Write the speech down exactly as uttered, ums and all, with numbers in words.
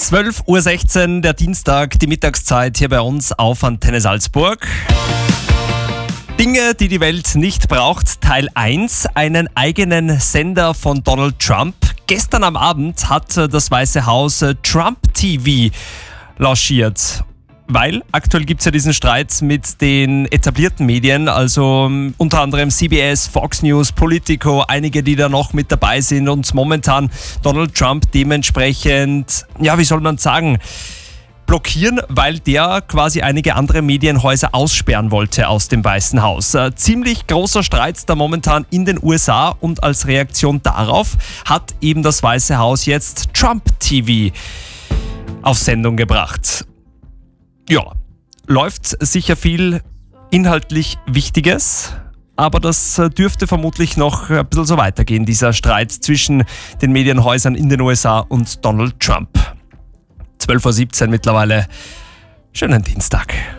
zwölf Uhr sechzehn, der Dienstag, die Mittagszeit hier bei uns auf Antenne Salzburg. Dinge, die die Welt nicht braucht, Teil eins, einen eigenen Sender von Donald Trump. Gestern am Abend hat das Weiße Haus Trump T V lanciert. Weil aktuell gibt es ja diesen Streit mit den etablierten Medien, also um, unter anderem C B S, Fox News, Politico, einige, die da noch mit dabei sind und momentan Donald Trump dementsprechend, ja, wie soll man sagen, blockieren, weil der quasi einige andere Medienhäuser aussperren wollte aus dem Weißen Haus. Äh, ziemlich großer Streit da momentan in den U S A und als Reaktion darauf hat eben das Weiße Haus jetzt Trump T V auf Sendung gebracht. Ja, läuft sicher viel inhaltlich Wichtiges, aber das dürfte vermutlich noch ein bisschen so weitergehen, dieser Streit zwischen den Medienhäusern in den U S A und Donald Trump. zwölf Uhr siebzehn mittlerweile. Schönen Dienstag.